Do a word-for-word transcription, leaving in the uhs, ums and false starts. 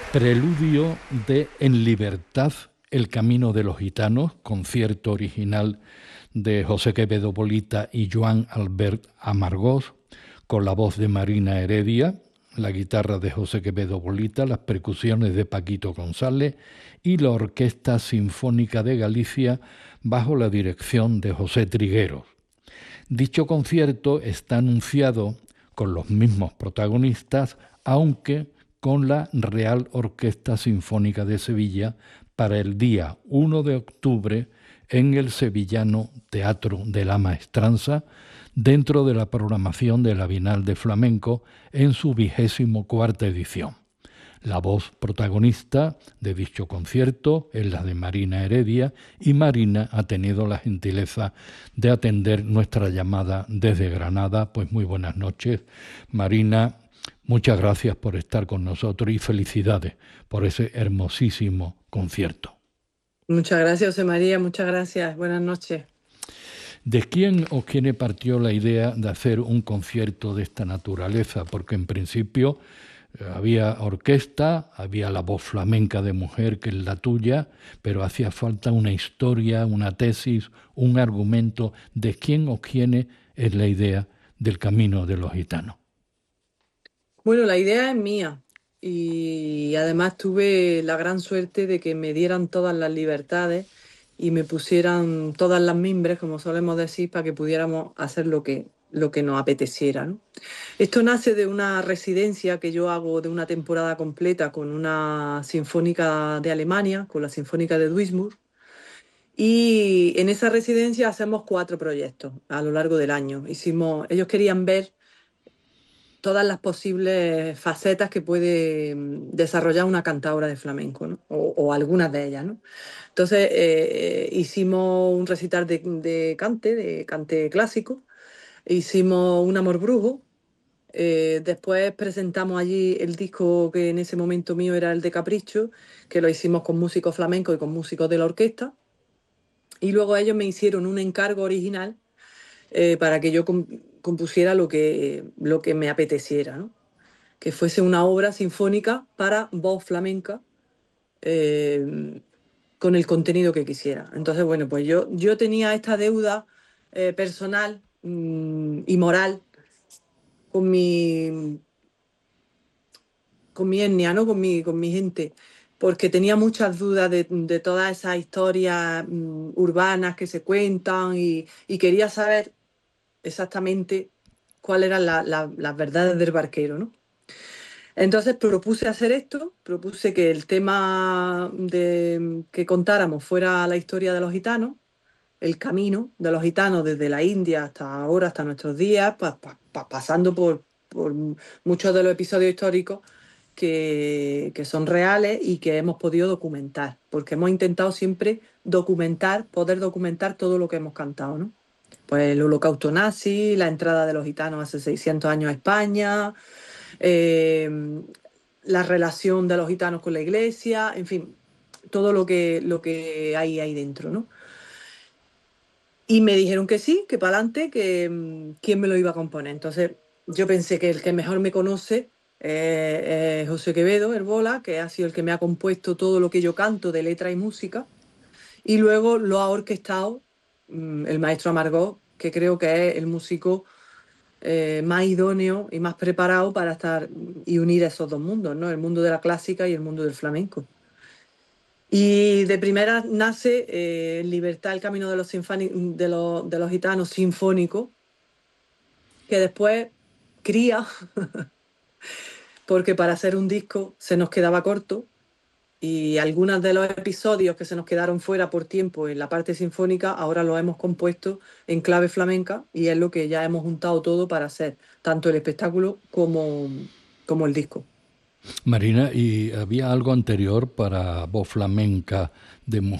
Preludio de En Libertad, el camino de los gitanos, concierto original de José Quevedo Bolita y Joan Albert Amargós, con la voz de Marina Heredia, la guitarra de José Quevedo Bolita, las percusiones de Paquito González y la Orquesta Sinfónica de Galicia bajo la dirección de José Trigueros. Dicho concierto está anunciado con los mismos protagonistas, aunque con la Real Orquesta Sinfónica de Sevilla para el día uno de octubre en el sevillano Teatro de la Maestranza, dentro de la programación de la Bienal de Flamenco en su vigésimo cuarta edición. La voz protagonista de dicho concierto es la de Marina Heredia, y Marina ha tenido la gentileza de atender nuestra llamada desde Granada. Pues muy buenas noches, Marina. Muchas gracias por estar con nosotros y felicidades por ese hermosísimo concierto. Muchas gracias, José María, muchas gracias. Buenas noches. ¿De quién o quién partió la idea de hacer un concierto de esta naturaleza? Porque en principio eh, había orquesta, había la voz flamenca de mujer, que es la tuya, pero hacía falta una historia, una tesis, un argumento. ¿De quién o quién es la idea del Camino de los Gitanos? Bueno, la idea es mía y además tuve la gran suerte de que me dieran todas las libertades y me pusieran todas las mimbres, como solemos decir, para que pudiéramos hacer lo que, lo que nos apeteciera, ¿no? Esto nace de una residencia que yo hago de una temporada completa con una sinfónica de Alemania, con la Sinfónica de Duisburg. Y en esa residencia hacemos cuatro proyectos a lo largo del año. Hicimos, ellos querían ver todas las posibles facetas que puede mm, desarrollar una cantadora de flamenco, ¿no? O, o algunas de ellas, ¿no? Entonces eh, hicimos un recital de, de cante, de cante clásico, hicimos un amor brujo, eh, después presentamos allí el disco que en ese momento mío era el de Capricho, que lo hicimos con músicos flamencos y con músicos de la orquesta, y luego ellos me hicieron un encargo original eh, para que yo comp- compusiera lo que, lo que me apeteciera, ¿no? Que fuese una obra sinfónica para voz flamenca eh, con el contenido que quisiera. Entonces, bueno, pues yo, yo tenía esta deuda eh, personal mm, y moral con mi, con mi etnia, ¿no? Con mi, con mi gente, porque tenía muchas dudas de, de todas esas historias mm, urbanas que se cuentan y, y quería saber exactamente cuáles eran la- la- las verdades del barquero, ¿no? Entonces propuse hacer esto, propuse que el tema de, que contáramos fuera la historia de los gitanos, el camino de los gitanos desde la India hasta ahora, hasta nuestros días, pa- pa- pa- pasando por, por muchos de los episodios históricos que, que son reales y que hemos podido documentar, porque hemos intentado siempre documentar, poder documentar todo lo que hemos cantado, ¿no? Pues el holocausto nazi, la entrada de los gitanos hace seiscientos años a España, eh, la relación de los gitanos con la iglesia, en fin, todo lo que, lo que hay ahí dentro, ¿no? Y me dijeron que sí, que para adelante, que mm, quién me lo iba a componer. Entonces yo pensé que el que mejor me conoce eh, es José Quevedo, Herbola, que ha sido el que me ha compuesto todo lo que yo canto de letra y música, y luego lo ha orquestado mm, el maestro Amargós, que creo que es el músico eh, más idóneo y más preparado para estar y unir esos dos mundos, ¿no? El mundo de la clásica y el mundo del flamenco. Y de primera nace eh, Libertad, el camino de los, sinfoni- de los, de los gitanos sinfónico, que después cría, porque para hacer un disco se nos quedaba corto y algunos de los episodios que se nos quedaron fuera por tiempo en la parte sinfónica, ahora los hemos compuesto en clave flamenca y es lo que ya hemos juntado todo para hacer tanto el espectáculo como, como el disco. Marina, ¿y había algo anterior para voz flamenca de